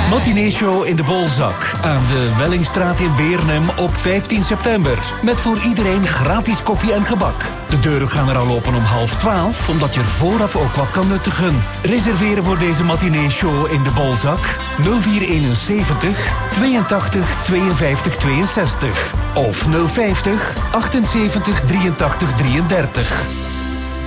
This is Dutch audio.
Matinee-show in de Bolzak aan de Wellingstraat in Beernem op 15 september. Met voor iedereen gratis koffie en gebak. De deuren gaan er al open om 11:30, omdat je er vooraf ook wat kan nuttigen. Reserveren voor deze matinee-show in de Bolzak 0471 82 52 62 of 050 78 83 33.